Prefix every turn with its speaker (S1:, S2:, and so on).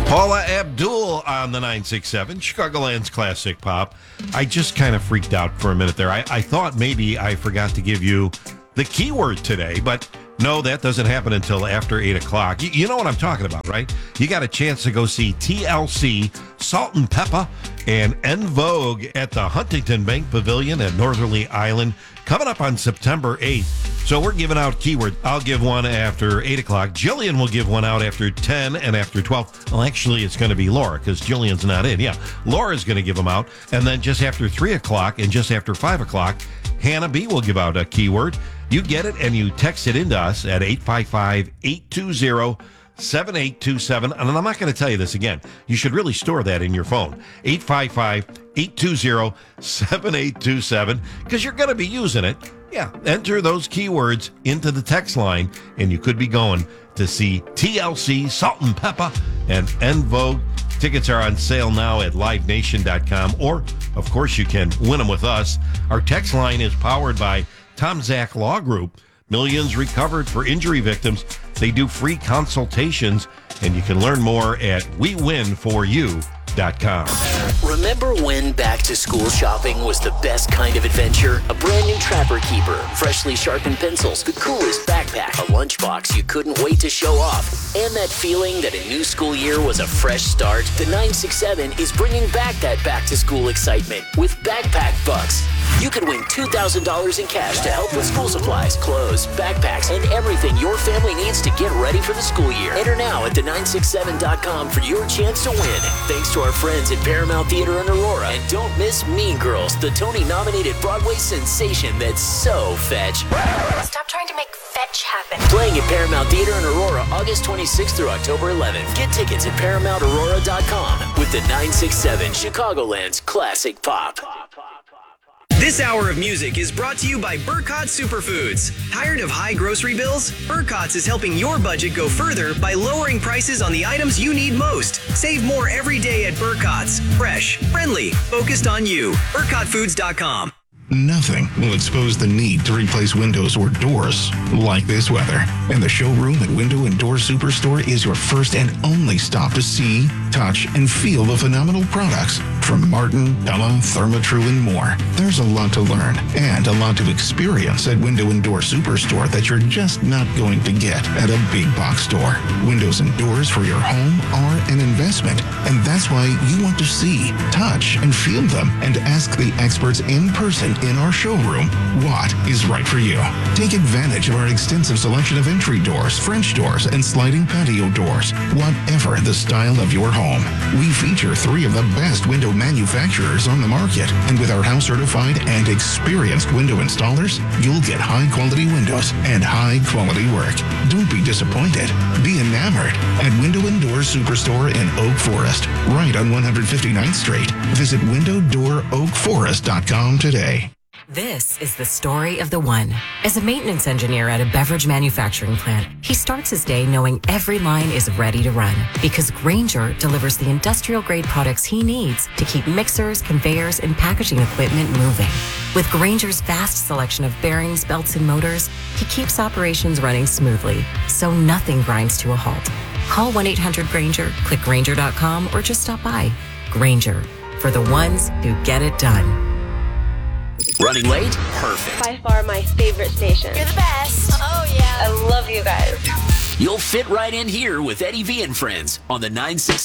S1: Paula Abdul on the 967, Chicagoland's Classic Pop. I just kind of freaked out for a minute there. I thought maybe I forgot to give you the keyword today, but no, that doesn't happen until after 8 o'clock. You know what I'm talking about, right? You got a chance to go see TLC, Salt and Pepper, and En Vogue at the Huntington Bank Pavilion at Northerly Island coming up on September 8th. So we're giving out keyword. I'll give one after 8 o'clock. Jillian will give one out after 10 and after 12. Well, actually, it's going to be Laura because Jillian's not in. Yeah, Laura's going to give them out. And then just after 3 o'clock and just after 5 o'clock, Hannah B will give out a keyword. You get it and you text it into us at 855-820-7827. And I'm not going to tell you this again. You should really store that in your phone. 855-820-7827 because you're going to be using it. Yeah, enter those keywords into the text line and you could be going to see TLC, Salt and Pepper, and En Vogue. Tickets are on sale now at livenation.com, or, of course, you can win them with us. Our text line is powered by Tom Zach Law Group. Millions recovered for injury victims. They do free consultations, and you can learn more at wewinforyou.com.
S2: Remember when back-to-school shopping was the best kind of adventure? A brand new Trapper Keeper, freshly sharpened pencils, the coolest backpack, a lunchbox you couldn't wait to show off, and that feeling that a new school year was a fresh start? The 967 is bringing back that back-to-school excitement with Backpack Bucks. You could win $2,000 in cash to help with school supplies, clothes, backpacks, and everything your family needs to get ready for the school year. Enter now at the967.com for your chance to win. Thanks to our friends at Paramount Theater in Aurora. And don't miss Mean Girls, the Tony-nominated Broadway sensation that's so fetch.
S3: Stop trying to make fetch happen.
S2: Playing at Paramount Theater in Aurora, August 26th through October 11th. Get tickets at ParamountAurora.com with the 967 Chicagoland's Classic Pop.
S4: This hour of music is brought to you by Burkott Superfoods. Tired of high grocery bills? Burkott's is helping your budget go further by lowering prices on the items you need most. Save more every day at Burkott's. Fresh, friendly, focused on you. BurkottFoods.com.
S5: Nothing will expose the need to replace windows or doors like this weather. And the showroom at Window and Door Superstore is your first and only stop to see, touch, and feel the phenomenal products from Martin, Pella, Therma-Tru, and more. There's a lot to learn and a lot to experience at Window and Door Superstore that you're just not going to get at a big box store. Windows and doors for your home are an investment, and that's why you want to see, touch, and feel them and ask the experts in person in our showroom what is right for you. Take advantage of our extensive selection of entry doors, French doors, and sliding patio doors, whatever the style of your home. We feature 3 of the best window manufacturers on the market, and with our house-certified and experienced window installers, you'll get high-quality windows and high-quality work. Don't be disappointed. Be enamored at Window and Door Superstore in Oak Forest, right on 159th Street. Visit windowdooroakforest.com today.
S6: This is the story of the one. As a maintenance engineer at a beverage manufacturing plant, he starts his day knowing every line is ready to run because Grainger delivers the industrial-grade products he needs to keep mixers, conveyors, and packaging equipment moving. With Grainger's vast selection of bearings, belts, and motors, he keeps operations running smoothly, so nothing grinds to a halt. Call 1-800-GRAINGER, click Grainger.com, or just stop by. Grainger, for the ones who get it done.
S2: Running late? Perfect.
S7: By far my favorite station.
S3: You're the best. Oh, yeah.
S7: I love you guys.
S2: You'll fit right in here with Eddie V and Friends on the 967.